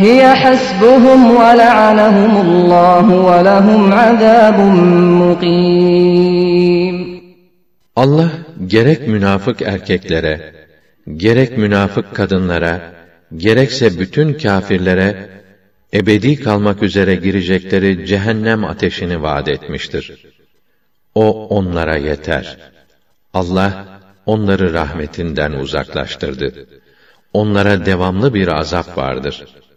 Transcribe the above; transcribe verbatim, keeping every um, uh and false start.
هِيَ حَسْبُهُمْ وَلَعَنَهُمُ اللّٰهُ وَلَهُمْ عَذَابٌ مُقِيمٌ. Allah gerek münafık erkeklere, gerek münafık kadınlara, gerekse bütün kâfirlere ebedi kalmak üzere girecekleri cehennem ateşini vaad etmiştir. O onlara yeter. Allah onları rahmetinden uzaklaştırdı. Onlara devamlı bir azap vardır.